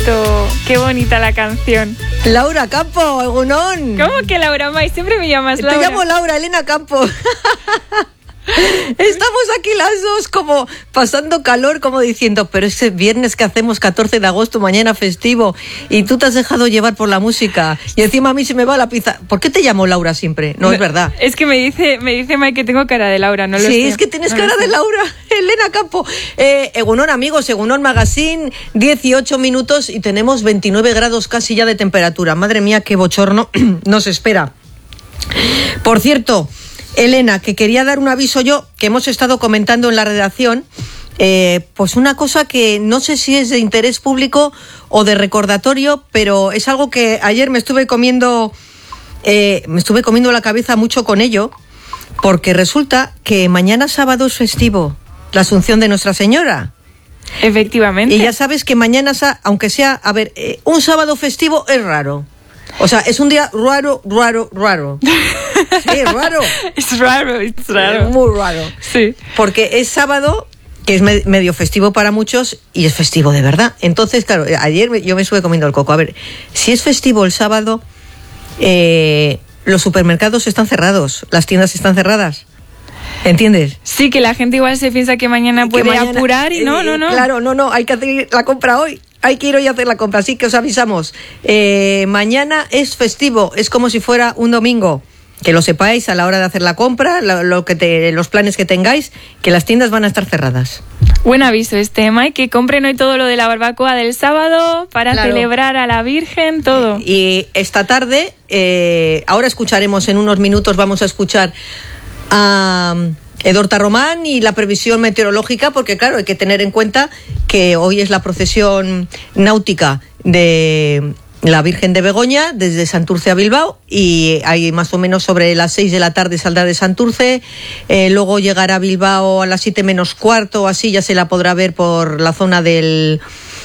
qué bonita la canción. Laura Campo, egunón. ¿Cómo que Laura May? Siempre me llamas Laura. Te llamo Laura, Elena Campo. Estamos aquí las dos como pasando calor, como diciendo, pero ese viernes que hacemos 14 de agosto, mañana festivo, y tú te has dejado llevar por la música y encima a mí se me va la pizza. ¿Por qué te llamo Laura siempre? No, es verdad. Es que me dice Mike que tengo cara de Laura, no lo sé. Sí, es que tienes cara de Laura. Elena Campo. Egunon, amigos, Egunon Magazine, 18 minutos y tenemos 29 grados casi ya de temperatura. Madre mía, qué bochorno nos espera. Por cierto, Elena, que quería dar un aviso yo, que hemos estado comentando en la redacción, pues una cosa que no sé si es de interés público o de recordatorio, pero es algo que ayer me estuve comiendo la cabeza mucho con ello, porque resulta que mañana sábado es festivo, la Asunción de Nuestra Señora. Efectivamente. Y ya sabes que mañana, aunque sea, un sábado festivo es raro. O sea, es un día raro. Sí, raro. Es raro. Muy raro. Sí. Porque es sábado, que es medio festivo para muchos, y es festivo de verdad. Entonces, claro, ayer yo me estuve comiendo el coco. A ver, si es festivo el sábado, los supermercados están cerrados, las tiendas están cerradas. ¿Entiendes? Sí, que la gente igual se piensa que mañana puede apurar y no. Claro, no, hay que hacer la compra hoy. Hay que ir hoy a hacer la compra, así que os avisamos. Mañana es festivo, es como si fuera un domingo. Que lo sepáis a la hora de hacer la compra, los planes que tengáis, que las tiendas van a estar cerradas. Buen aviso Mike, que compren hoy todo lo de la barbacoa del sábado para celebrar a la Virgen, todo. Y esta tarde, ahora escucharemos en unos minutos, vamos a escuchar a Edorta Román y la previsión meteorológica, porque claro, hay que tener en cuenta que hoy es la procesión náutica de la Virgen de Begoña desde Santurce a Bilbao, y hay más o menos sobre las 6 de la tarde saldrá de Santurce, luego llegará a Bilbao a las 7 menos cuarto, así ya se la podrá ver por la zona de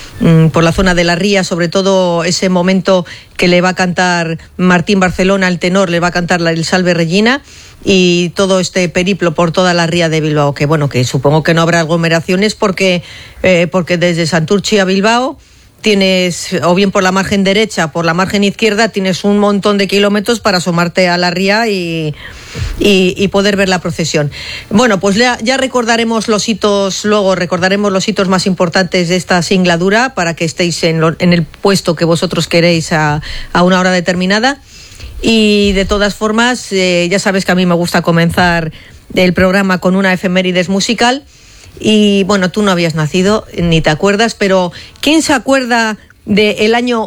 la ría, sobre todo ese momento que le va a cantar Martín Barcelona, el tenor, le va a cantar el Salve Regina, y todo este periplo por toda la ría de Bilbao, que bueno, que supongo que no habrá aglomeraciones porque desde Santurce a Bilbao tienes, o bien por la margen derecha, por la margen izquierda, tienes un montón de kilómetros para asomarte a la ría y poder ver la procesión. Bueno, pues ya recordaremos los hitos más importantes de esta singladura para que estéis en el puesto que vosotros queréis a una hora determinada. Y de todas formas, ya sabes que a mí me gusta comenzar el programa con una efemérides musical. Y bueno, tú no habías nacido, ni te acuerdas, pero ¿quién se acuerda del año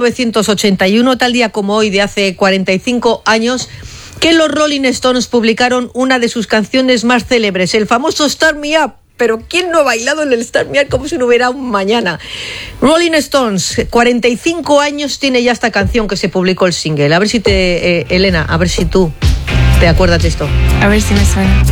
1981, tal día como hoy, de hace 45 años, que los Rolling Stones publicaron una de sus canciones más célebres, el famoso Start Me Up? Pero ¿quién no ha bailado en el Start Me Up como si no hubiera un mañana? Rolling Stones, 45 años tiene ya esta canción que se publicó el single. A ver si Elena, a ver si tú te acuerdas de esto. A ver si me suena.